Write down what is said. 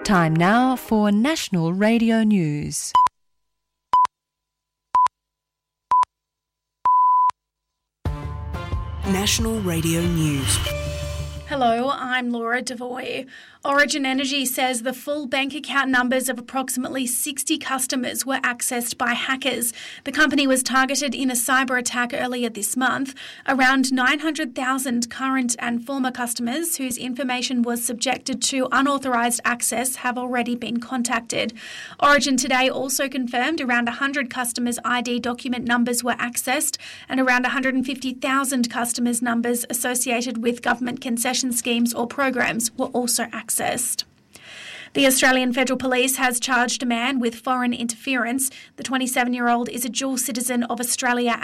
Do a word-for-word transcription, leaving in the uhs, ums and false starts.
Time now for National Radio News. National Radio News. Hello, I'm Laura Devoy. Origin Energy says the full bank account numbers of approximately sixty customers were accessed by hackers. The company was targeted in a cyber attack earlier this month. Around nine hundred thousand current and former customers whose information was subjected to unauthorised access have already been contacted. Origin today also confirmed around one hundred customers' I D document numbers were accessed and around one hundred fifty thousand customers' numbers associated with government concession schemes or programs were also accessed. Accessed. The Australian Federal Police has charged a man with foreign interference. The twenty-seven-year-old is a dual citizen of Australia